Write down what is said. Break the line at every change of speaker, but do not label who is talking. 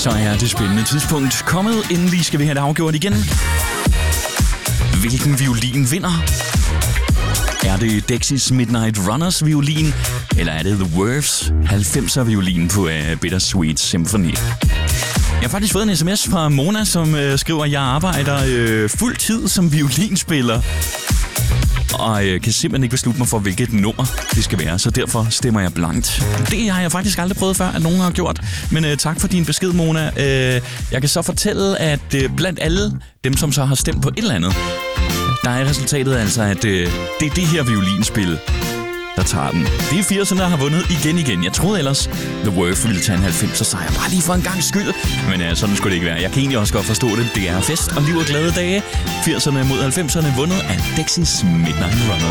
Så er det spændende tidspunkt kommet. Endelig skal vi have det afgjort igen. Hvilken violin vinder? Er det Dexys Midnight Runners violin, eller er det The Werfs 90'er violin på Bittersweet Symphony? Jeg har faktisk fået en sms fra Mona, som skriver, at jeg arbejder fuld tid som violinspiller. Og kan simpelthen ikke beslutte mig for, hvilket nummer det skal være, så derfor stemmer jeg blankt. Det har jeg faktisk aldrig prøvet før, at nogen har gjort. Men tak for din besked, Mona. Jeg kan så fortælle, at blandt alle dem, som så har stemt på et eller andet, der er resultatet altså, at det er det her violinspil, der tager den. Det er 80'erne, der har vundet igen. Jeg troede ellers, The Werf ville tage en 90'er sejr, bare lige for en gang skyld. Men sådan skulle det ikke være. Jeg kan egentlig også godt forstå det. Det er fest og liv og glade dage. 80'erne mod 90'erne vundet af Dexys Midnight Runners.